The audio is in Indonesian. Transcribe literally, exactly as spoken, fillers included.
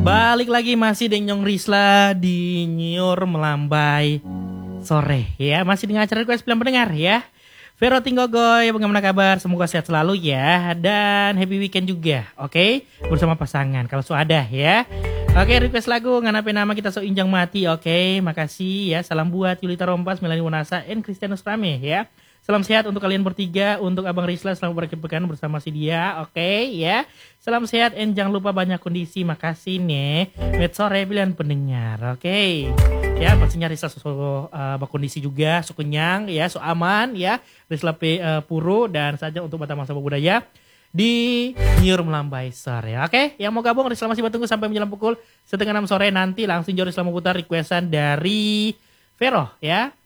Balik lagi masih dengan Risla di Nyiur Melambai Sore ya. Masih dengan acara request film pendengar ya. Vero Tinggogoy, bagaimana kabar? Semoga sehat selalu ya. Dan happy weekend juga, oke? Okay? Bersama pasangan, kalau so ada ya. Oke, okay, request lagu nganape nama kita so injang mati, oke? Okay? Makasih ya. Salam buat Yulita Rompas, Melanie Wanasa, and Christianus Rame ya. Salam sehat untuk kalian bertiga, untuk Abang Risla selamat berakhir pekan bersama si dia, oke okay, ya. Salam sehat and jangan lupa banyak kondisi, makasih nih. Met sore pilihan pendengar, oke. Okay. Ya pastinya Risla so, so uh, berkondisi juga, so kenyang ya, so aman ya. Risla P uh, Puro dan saja untuk Batam Masa Budaya di Nyiur Melambai Sore, oke. Okay? Yang mau gabung Risla masih bertunggu sampai menjelang pukul setengah enam sore nanti langsung Risla memutar requestan dari Vero ya.